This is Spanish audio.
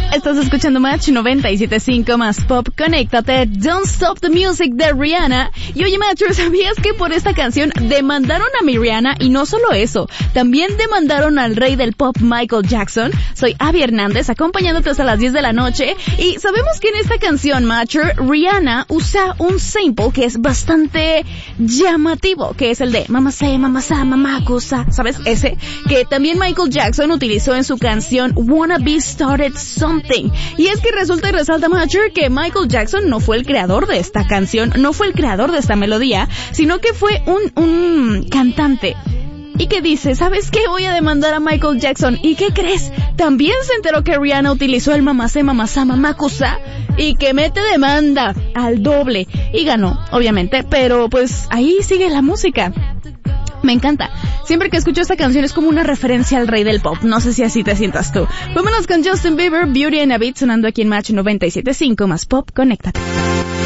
Estás escuchando Match 97.5 más Pop. Conéctate. Don't Stop the Music de Rihanna. Y oye, Matcher, ¿sabías que por esta canción demandaron a mi Rihanna? Y no solo eso, también demandaron al rey del pop, Michael Jackson. Soy Abby Hernández, acompañándote hasta las 10 de la noche. Y sabemos que en esta canción, Matcher, Rihanna usa un sample que es bastante llamativo, que es el de Mama Say, Mama Sa, Mama Cosa. ¿Sabes? Ese que también Michael Jackson utilizó en su canción Wanna Be Started Something. Y es que resulta y resalta, Matcher, que Michael Jackson no fue el creador de esta canción, no fue el creador de esta melodía, sino que fue un cantante. Y que dice, ¿sabes qué? Voy a demandar a Michael Jackson. ¿Y qué crees? También se enteró que Rihanna utilizó el Mama Say, Mama Sa, Mama Cosa, y que mete demanda al doble. Y ganó, obviamente, pero pues ahí sigue la música. Me encanta. Siempre que escucho esta canción es como una referencia al rey del pop. No sé si así te sientas tú. Vámonos con Justin Bieber, Beauty and a Beat, sonando aquí en Match 97.5 más Pop. Conéctate.